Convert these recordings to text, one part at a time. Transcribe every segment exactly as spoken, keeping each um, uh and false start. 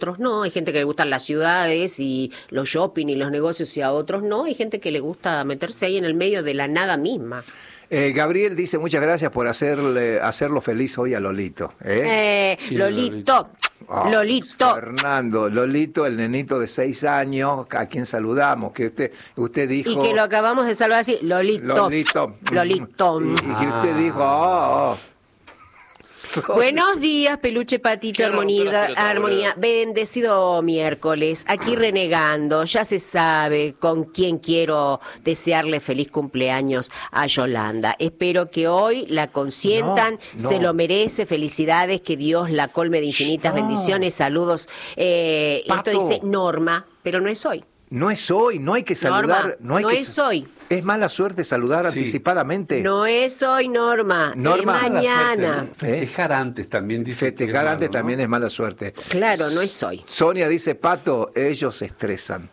otros no. Hay gente que le gustan las ciudades y los shopping y los negocios y a otros no. Hay gente que le gusta meterse ahí en el medio de la nada misma. Eh, Gabriel dice muchas gracias por hacerle hacerlo feliz hoy a Lolito. ¿eh? Eh, Lolito, Oh, Lolito. Fernando, Lolito, el nenito de seis años, a quien saludamos, que usted usted dijo... Y que lo acabamos de salvar así, Lolito. Lolito. Lolito. Y, y que usted dijo, oh, oh. Buenos días, Peluche Patito, ¿Qué Armonía, rompe las pelotas, Armonía. boludo? Bendecido miércoles, aquí renegando, ya se sabe con quién quiero desearle feliz cumpleaños a Yolanda. Espero que hoy la consientan, No, no. se lo merece, felicidades, que Dios la colme de infinitas No. bendiciones, saludos. Eh, esto Pato. dice Norma, pero no es hoy. No es hoy, no hay que saludar... Norma, no hay no que, es hoy. Es mala suerte saludar Sí. anticipadamente. No es hoy, Norma, Norma. es Mala suerte, mañana. ¿no? Festejar antes también. Dice que es Festejar malo, antes ¿no? también es mala suerte. Claro, no es hoy. Sonia dice, Pato, ellos se estresan.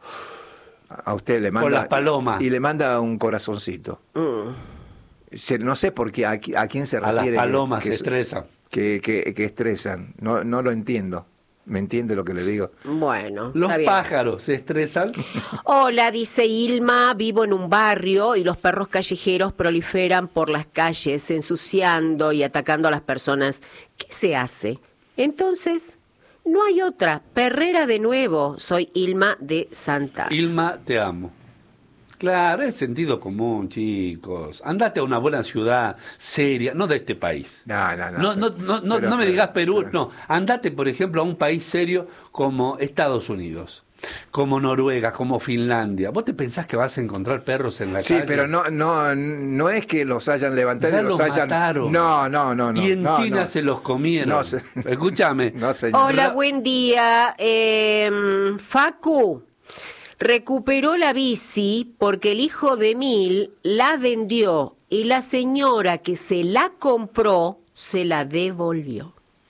A usted le manda... Con las palomas. Y le manda un corazoncito. Mm. Se- no sé por qué, a, qui- a quién se A las refiere. palomas que, se estresan. Que, que, que estresan. No, no lo entiendo. ¿Me entiende lo que le digo? Bueno, Los está bien. pájaros se estresan. Hola, dice Ilma, vivo en un barrio y los perros callejeros proliferan por las calles, ensuciando y atacando a las personas. ¿Qué se hace? Entonces, no hay otra. Perrera de nuevo. Soy Ilma de Santa. Ilma, te amo. Claro, es sentido común, chicos. Andate a una buena ciudad seria, no de este país. No, no, no. No, no, no, no, pero- no me digas pero- Perú, pero- no. Andate, por ejemplo, a un país serio como Estados Unidos, como Noruega, como Finlandia. ¿Vos te pensás que vas a encontrar perros en la Sí, calle? pero no, no, no es que los hayan levantado Ya y los, los hayan... mataron. No, no, no, no. Y en no, China no. se los comieron. No, se- Escúchame. No, señor. Hola, buen día. Eh, Facu, recuperó la bici porque el hijo de Mil la vendió y la señora que se la compró se la devolvió.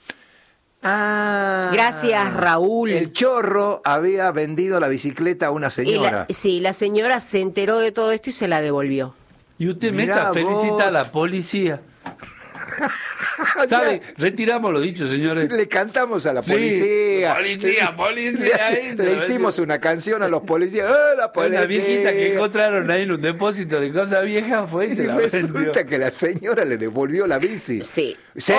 Ah, Gracias, Raúl. El chorro había vendido la bicicleta a una Y señora. la- sí, la señora se enteró de todo esto y se la devolvió. Y usted Mirá meta, felicita vos. a la policía. O sea, ¿Sabe? Retiramos lo dicho, señores. le cantamos a la Sí, policía. policía, policía, ahí Le, se le lo hicimos vendió. una canción a los policías. ¡Eh, la policía! Una viejita que encontraron ahí en un depósito de cosas viejas fue y Y se la resulta vendió. que la señora le devolvió la bici. Sí.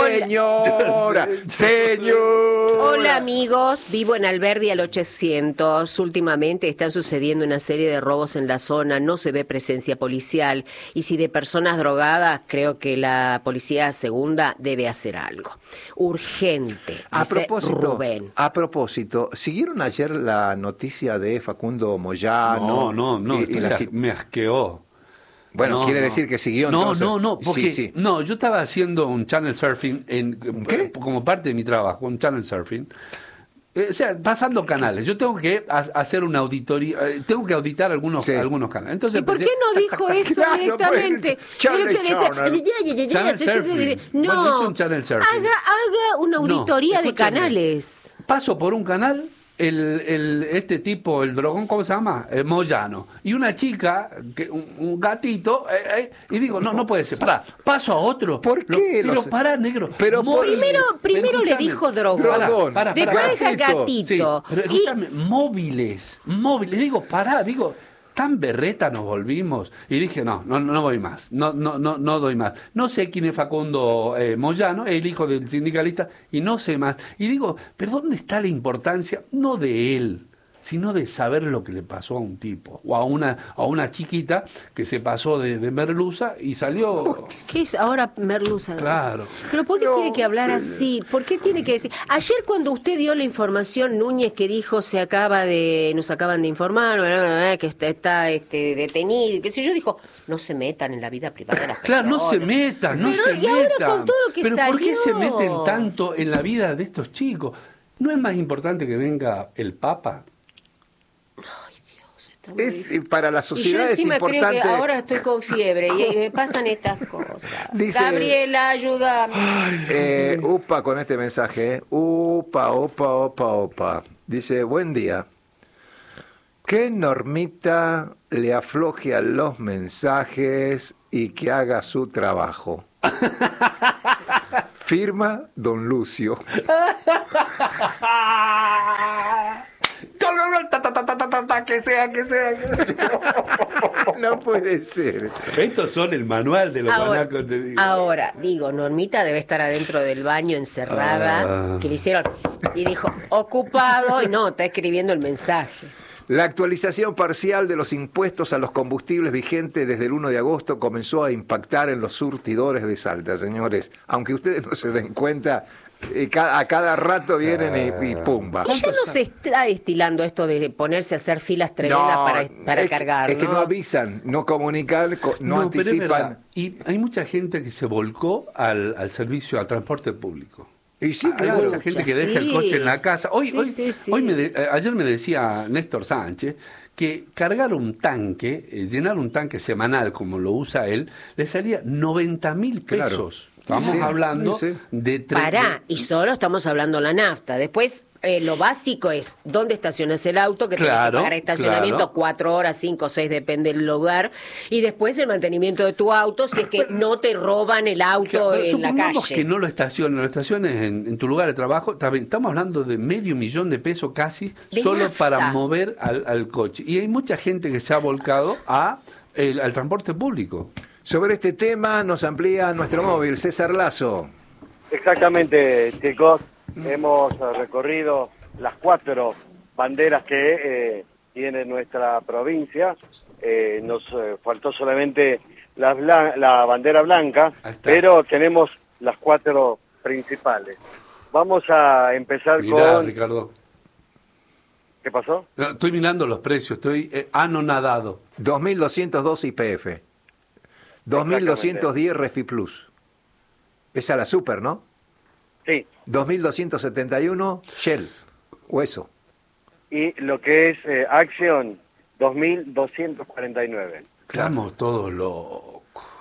Señora, señor. Hola amigos, vivo en Alberdi al ochocientos. Últimamente están sucediendo una serie de robos en la zona, no se ve presencia policial y si de personas drogadas, creo que la policía segunda debe hacer algo. Urgente, A dice propósito, Rubén. a propósito, ¿siguieron ayer la noticia de Facundo No, Moyano? no, no, Y- y la me- si- me asqueó. Bueno, No, quiere no. decir que siguió No, entonces. no, no, porque Sí, sí. no, yo estaba haciendo un channel surfing en qué? como parte de mi trabajo, un channel surfing. Eh, o sea, pasando canales. Yo tengo que ha- hacer una auditoría, eh, tengo que auditar algunos Sí. algunos canales. Entonces ¿Y por qué empecé- no dijo eso Claro, directamente? pues, channel, Es lo que le decía, channel. "Ay, ay, ay, ay, Channel así se surfing. debe". Bueno, hice No, un channel surfing. haga, haga una No, auditoría de escúchame. canales. Paso por un canal, el, el, este tipo, el dragón, ¿cómo se llama? El Moyano. Y una chica, que, un, un gatito, eh, eh, y digo, no, no puede ser. Pará, paso a otro. ¿Por Lo- qué Pero los- pará, negro. Pero Móviles. Primero, Pero primero le escúchame. dijo drogón. Drogón. Pará, pará, Después pará. deja gatito. gatito. Sí, pero Y- escúchame, móviles, móviles. Digo, pará, digo, tan berreta nos volvimos. Y dije, no, no, no voy más, no, no, no, no doy más. No sé quién es Facundo eh, Moyano, el hijo del sindicalista, y no sé más. Y digo, pero ¿dónde está la importancia? No de él, sino de saber lo que le pasó a un tipo, o a una, a una chiquita que se pasó de, de merluza y salió... ¿Qué es ahora merluza? Claro. Pero ¿por qué No, tiene que hablar así? ¿Por qué tiene que decir? Ayer cuando usted dio la información, Núñez, que dijo se acaba de, nos acaban de informar, bla, bla, bla, que está, está este, detenido, qué sé yo, dijo, no se metan en la vida privada de las Claro, no se personas. metan, no Pero, se y ahora metan. con todo lo que Pero ¿por qué se salió? meten tanto en la vida de estos chicos? ¿No es más importante que venga el Papa? Está muy Es, difícil. eh, para la Y yo sociedad es encima importante. creo que ahora estoy con fiebre y me pasan estas cosas. Dice- Gabriela, ayúdame. Eh, upa con este mensaje. eh. Upa, upa, upa, upa. Dice, buen día. Que Normita le afloje a los mensajes y que haga su trabajo. Firma Don Lucio. ta, ta, que sea, que sea, que sea. No puede ser. Estos son el manual de los Ahora, manacos. Te digo. ahora, digo, Normita debe estar adentro del baño encerrada, Ah. que le hicieron, y dijo, ocupado, y no, está escribiendo el mensaje. La actualización parcial de los impuestos a los combustibles vigente desde el uno de agosto comenzó a impactar en los surtidores de Salta, señores. Aunque ustedes no se den cuenta, eh, ca- a cada rato vienen y, y pumba. Y ya no se está estilando esto de ponerse a hacer filas tremendas para, para es, cargar, es que ¿no? no avisan, no comunican, co- no, pero es anticipan. verdad. Y hay mucha gente que se volcó al, al servicio, al transporte público. Y sí, Hay claro. mucha gente que deja el Sí. coche en la casa. Hoy, Sí, hoy, sí, sí. hoy me de- eh, ayer me decía Néstor Sánchez que cargar un tanque, eh, llenar un tanque semanal como lo usa él, le salía noventa mil Claro. pesos. Estamos Sí, hablando sí, sí. de tre- Pará, de- y solo estamos hablando la nafta. Después, eh, lo básico es dónde estacionas el auto, que tenés que Claro, pagar estacionamiento claro. cuatro horas, cinco, seis, depende del lugar. Y después el mantenimiento de tu auto, si es que no te roban el auto Claro, pero en la supongamos calle. que no lo estaciones, lo estaciones en, en tu lugar de trabajo, está bien, estamos hablando de medio millón de pesos casi De solo nafta. para mover al, al coche. Y hay mucha gente que se ha volcado a el- al transporte público. Sobre este tema nos amplía nuestro móvil, César Lazo. Exactamente, chicos. Hemos eh, recorrido las cuatro banderas que eh, tiene nuestra provincia. Eh, nos eh, faltó solamente la, blan- la bandera blanca, Ahí está. pero tenemos las cuatro principales. Vamos a empezar Mirá, con... Ricardo. ¿Qué pasó? No, estoy mirando los precios, estoy eh, anonadado. dos mil doscientos dos I P F. dos mil doscientos diez Refi Plus. Esa es la super, ¿no? Sí. dos mil doscientos setenta y uno Shell. Hueso. Y lo que es eh, Action, dos mil doscientos cuarenta y nueve. Estamos todos locos.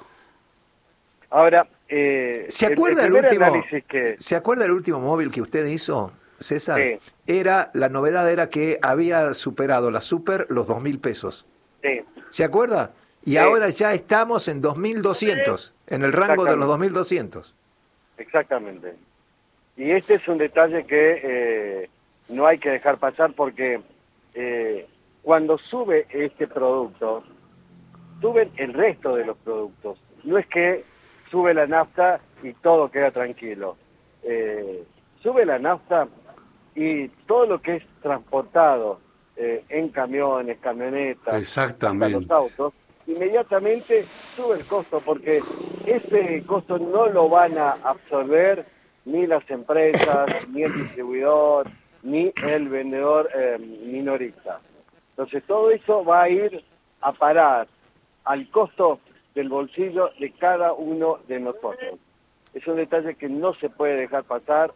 Ahora, eh, ¿Se el- acuerda el el, primer último? análisis que... ¿Se acuerda el último móvil que usted hizo, César? Sí. Era la novedad era que había superado la super los dos mil pesos. Sí. ¿Se acuerda? Y Sí. ahora ya estamos en dos mil doscientos, en el rango de los dos mil doscientos. Exactamente. Y este es un detalle que eh, no hay que dejar pasar porque eh, cuando sube este producto, suben el resto de los productos. No es que sube la nafta y todo queda tranquilo. Eh, sube la nafta y todo lo que es transportado eh, en camiones, camionetas, hasta Exactamente. los autos, inmediatamente sube el costo porque ese costo no lo van a absorber ni las empresas, ni el distribuidor, ni el vendedor eh, minorista. Entonces todo eso va a ir a parar al costo del bolsillo de cada uno de nosotros. Es un detalle que no se puede dejar pasar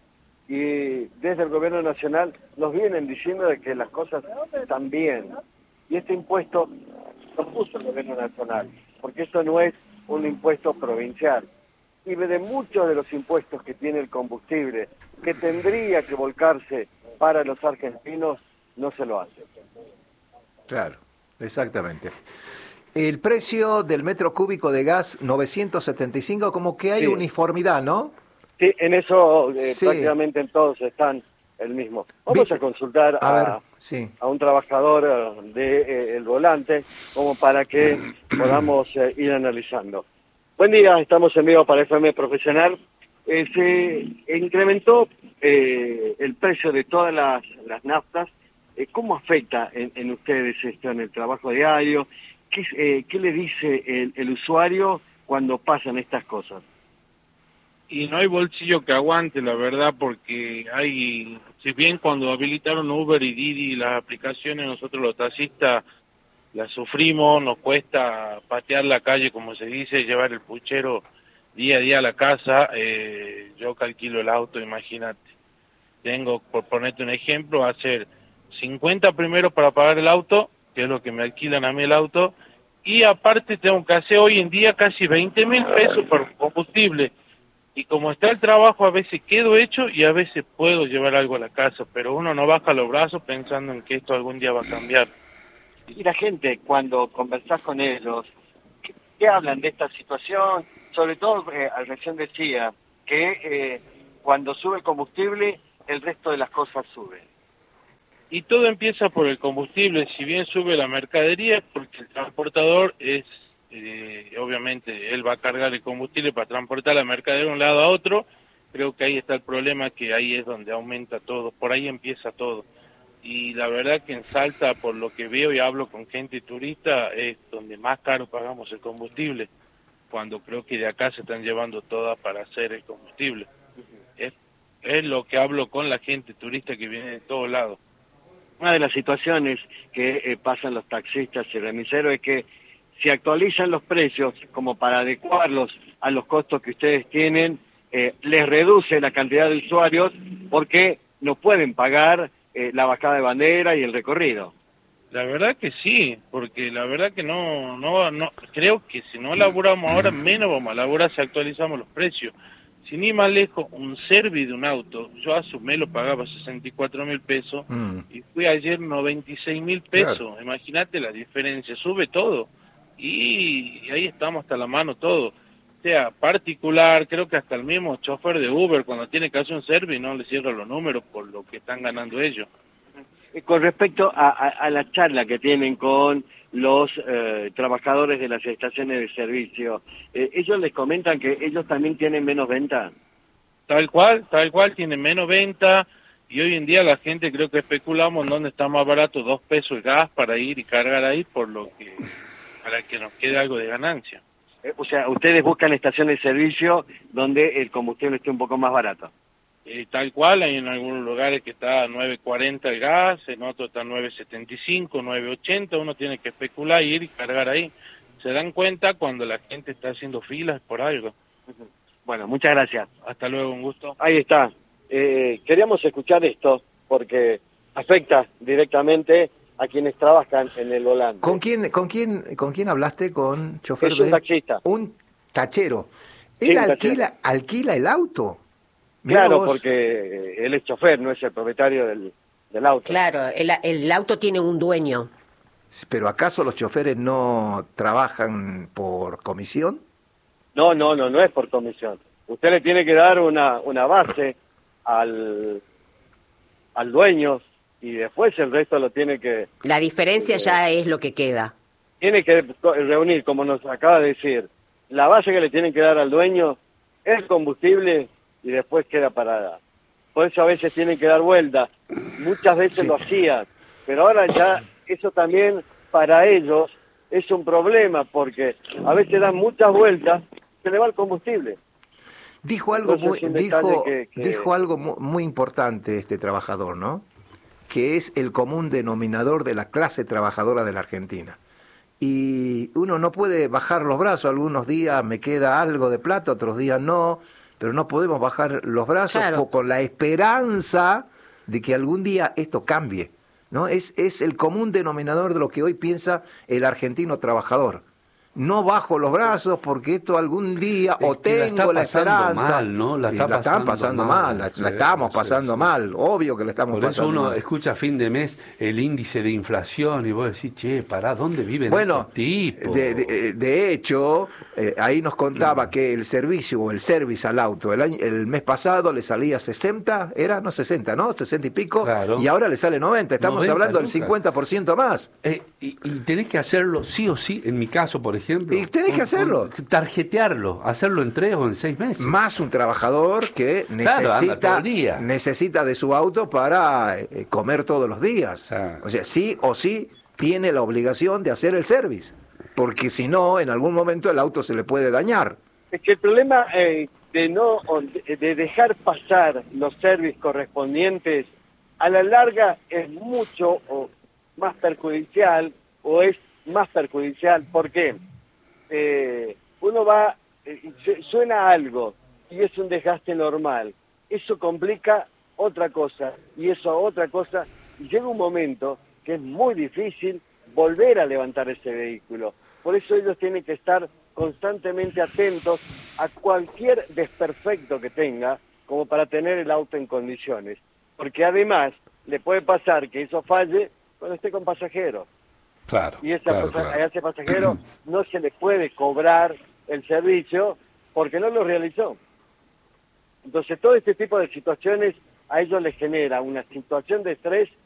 y desde el gobierno nacional nos vienen diciendo de que las cosas están bien. Y este impuesto lo puso el gobierno nacional, porque esto no es un impuesto provincial. Y de muchos de los impuestos que tiene el combustible, que tendría que volcarse para los argentinos, no se lo hace. Claro, exactamente. El precio del metro cúbico de gas novecientos setenta y cinco, como que hay Sí. uniformidad, ¿no? Sí, en eso eh, Sí. prácticamente en todos están el mismo. Vamos Viste- a consultar A a, ver, sí. a un trabajador del de, eh, el volante como para que podamos eh, ir analizando. Buen día, estamos en vivo para F M Profesional. Eh, se incrementó eh, el precio de todas las, las naftas. Eh, ¿Cómo afecta en, en ustedes esto en el trabajo diario? ¿Qué, eh, qué le dice el, el usuario cuando pasan estas cosas? Y no hay bolsillo que aguante, la verdad, porque hay, si bien cuando habilitaron Uber y Didi las aplicaciones, nosotros los taxistas las sufrimos, nos cuesta patear la calle, como se dice, llevar el puchero día a día a la casa. Eh, yo calculo el auto, imagínate. Tengo, por ponerte un ejemplo, hacer cincuenta primero para pagar el auto, que es lo que me alquilan a mí el auto, y aparte tengo que hacer hoy en día casi veinte mil pesos por combustible. Y como está el trabajo, a veces quedo hecho y a veces puedo llevar algo a la casa, pero uno no baja los brazos pensando en que esto algún día va a cambiar. Y la gente, cuando conversás con ellos, ¿qué, qué hablan de esta situación? Sobre todo, eh, recién decía que eh, cuando sube el combustible, el resto de las cosas suben. Y todo empieza por el combustible. Si bien sube la mercadería, porque el transportador es, eh, obviamente, él va a cargar el combustible para transportar la mercadería de un lado a otro. Creo que ahí está el problema, que ahí es donde aumenta todo, por ahí empieza todo. Y la verdad que en Salta, por lo que veo y hablo con gente turista, es donde más caro pagamos el combustible, cuando creo que de acá se están llevando todas para hacer el combustible. Es, es lo que hablo con la gente turista que viene de todos lados. Una de las situaciones que eh, pasan los taxistas y remiseros es que si actualizan los precios como para adecuarlos a los costos que ustedes tienen, eh, les reduce la cantidad de usuarios porque no pueden pagar eh, la bajada de bandera y el recorrido. La verdad que sí, porque la verdad que no, no, no, creo que si no laburamos ahora, menos vamos a laburar si actualizamos los precios. Sin ir más lejos, un service de un auto, yo a su mes lo pagaba sesenta y cuatro mil pesos mm. y fui ayer noventa y seis mil pesos. Claro. Imagínate la diferencia, sube todo y, y ahí estamos hasta la mano todo. O sea, particular, creo que hasta el mismo chofer de Uber cuando tiene que hacer un service no le cierra los números por lo que están ganando ellos. Con respecto a, a, a la charla que tienen con los eh, trabajadores de las estaciones de servicio, eh, ellos les comentan que ellos también tienen menos venta. Tal cual, tal cual, tienen menos venta, y hoy en día la gente creo que especulamos en dónde está más barato dos pesos el gas para ir y cargar ahí, por lo que para que nos quede algo de ganancia. Eh, o sea, ustedes buscan estaciones de servicio donde el combustible esté un poco más barato. Eh, tal cual, hay en algunos lugares que está a nueve cuarenta el gas, en otros está a nueve setenta y cinco, nueve ochenta, uno tiene que especular, ir y cargar ahí. Se dan cuenta cuando la gente está haciendo filas por algo. Bueno, muchas gracias. Hasta luego, un gusto. Ahí está. Eh, queríamos escuchar esto porque afecta directamente a quienes trabajan en el volante. ¿Con quién, con quién, con quién hablaste? ¿Con chofer? Es un de... taxista. Un tachero. ¿Él Sí, un alquila, tachero. alquila el auto? Claro, porque él es chofer, no es el propietario del, del auto. Claro, el, el auto tiene un dueño. ¿Pero acaso los choferes no trabajan por comisión? No, no, no, no es por comisión. Usted le tiene que dar una, una base al, al dueño y después el resto lo tiene que... La diferencia eh, ya es lo que queda. Tiene que reunir, como nos acaba de decir, la base que le tienen que dar al dueño, el combustible... y después queda parada. Por eso a veces tienen que dar vuelta. Muchas veces sí. Lo hacían, pero ahora ya eso también para ellos es un problema, porque a veces dan muchas vueltas, se le va el combustible. Dijo algo muy, dijo, que, que... dijo algo muy importante este trabajador, ¿no? Que es el común denominador de la clase trabajadora de la Argentina. Y uno no puede bajar los brazos, algunos días me queda algo de plata, otros días no, pero no podemos bajar los brazos claro. con la esperanza de que algún día esto cambie, ¿no? Es, es el común denominador de lo que hoy piensa el argentino trabajador. No bajo los brazos porque esto algún día, es o tengo la, la esperanza. Mal, ¿no? La, está la están pasando mal, mal la, sí, la estamos pasando sí, sí. mal, obvio que la estamos Por pasando mal. Por eso uno mal. escucha a fin de mes el índice de inflación y vos decís, che, pará, ¿dónde viven bueno, estos tipos? De, de, de hecho, eh, ahí nos contaba mm. que el servicio o el service al auto el, año, el mes pasado le salía sesenta, era, no sesenta, ¿no? sesenta y pico, claro. y ahora le sale noventa, estamos noventa, hablando nunca. del cincuenta por ciento más. Eh, y, y tenés que hacerlo sí o sí, en mi caso, por ejemplo. Y tenés que hacerlo. Tarjetearlo, hacerlo en tres o en seis meses. Más un trabajador que necesita, claro, día. necesita de su auto para eh, comer todos los días. O sea, o sea, sí o sí tiene la obligación de hacer el service, porque si no, en algún momento el auto se le puede dañar. Es que el problema eh, de no de dejar pasar los servicios correspondientes a la larga es mucho o más perjudicial o es más perjudicial. ¿Por qué? Eh, uno va, eh, suena algo y es un desgaste normal, eso complica otra cosa y eso otra cosa y llega un momento que es muy difícil volver a levantar ese vehículo. Por eso ellos tienen que estar constantemente atentos a cualquier desperfecto que tenga como para tener el auto en condiciones, porque además le puede pasar que eso falle cuando esté con pasajeros. Claro, y esa claro, cosa, claro. a ese pasajero no se le puede cobrar el servicio porque no lo realizó. Entonces todo este tipo de situaciones a ellos les genera una situación de estrés